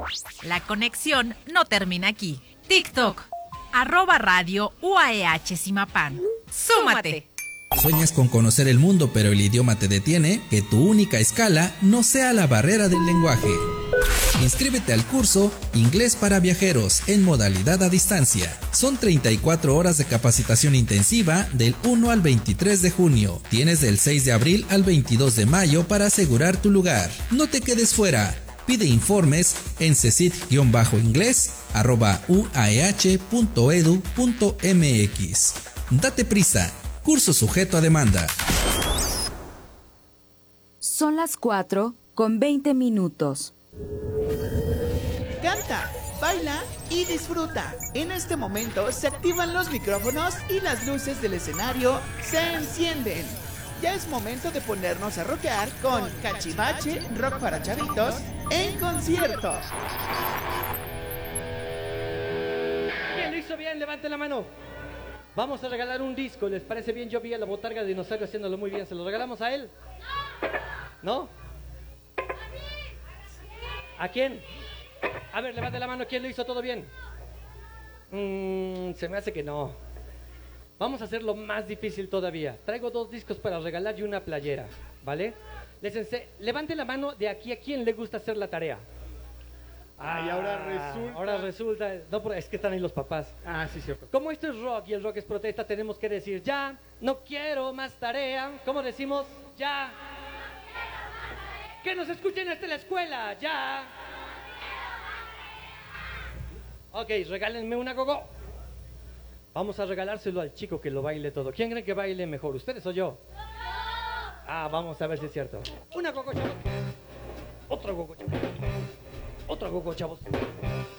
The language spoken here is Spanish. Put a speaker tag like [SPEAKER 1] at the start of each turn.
[SPEAKER 1] La conexión no termina aquí. TikTok, @radio UAEH Zimapán. ¡Súmate!
[SPEAKER 2] ¿Sueñas con conocer el mundo pero el idioma te detiene? Que tu única escala no sea la barrera del lenguaje. Inscríbete al curso Inglés para Viajeros en modalidad a distancia. Son 34 horas de capacitación intensiva del 1 al 23 de junio. Tienes del 6 de abril al 22 de mayo para asegurar tu lugar. No te quedes fuera. Pide informes en cesit-inglés@uaeh.edu.mx. Date prisa. Curso sujeto a demanda.
[SPEAKER 3] Son las 4:20.
[SPEAKER 4] Canta, baila y disfruta. En este momento se activan los micrófonos y las luces del escenario se encienden. Ya es momento de ponernos a rockear con Cachivache, rock para chavitos, en concierto.
[SPEAKER 5] Bien, lo hizo bien, levante la mano. Vamos a regalar un disco, ¿les parece bien? Yo vi a la botarga de dinosaurio haciéndolo muy bien. ¿Se lo regalamos a él? ¿No? ¿A quién? A ver, levante la mano, ¿quién lo hizo todo bien? Se me hace que no. Vamos a hacerlo más difícil todavía. Traigo 2 discos para regalar y una playera, ¿vale? Levante la mano de aquí a quién le gusta hacer la tarea.
[SPEAKER 6] Y ahora resulta...
[SPEAKER 5] No, es que están ahí los papás.
[SPEAKER 6] Sí, cierto.
[SPEAKER 5] Como esto es rock y el rock es protesta, tenemos que decir ya, no quiero más tarea. ¿Cómo decimos? Ya. Que nos escuchen hasta la escuela, ya. Ok, regálenme una gogo. Vamos a regalárselo al chico que lo baile todo. ¿Quién cree que baile mejor, ustedes o yo? Vamos a ver si es cierto. Una gogo, chavos. Otra gogo, chavos. Otra gogo, chavos.